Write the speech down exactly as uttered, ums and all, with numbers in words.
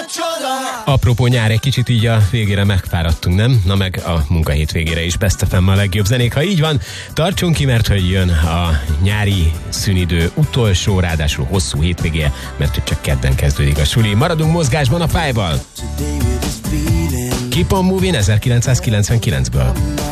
Apropó nyár, egy kicsit így a végére megfáradtunk, nem? Na meg a munkahét végére is Best ef em a legjobb zenék. Ha így van, tartsunk ki, mert hogy jön a nyári szünidő utolsó, ráadásul hosszú hétvégéje, mert hogy csak kedden kezdődik a suli. Maradunk mozgásban a Five-val. Keep on Moving ezerkilencszázkilencvenkilencből.